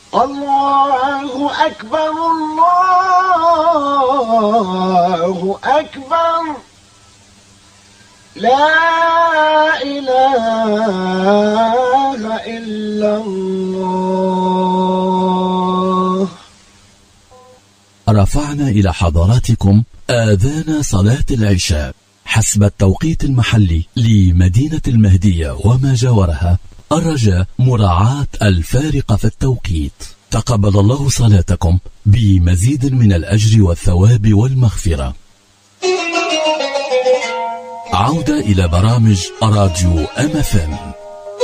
الله أكبر الله أكبر لا إله إلا الله. رفعنا إلى حضراتكم آذان صلاة العشاء حسب التوقيت المحلي لمدينة المهدية وما جاورها، الرجاء مراعاة الفارق في التوقيت. تقبل الله صلاتكم بمزيد من الأجر والثواب والمغفرة. عودة إلى برامج راديو MFM.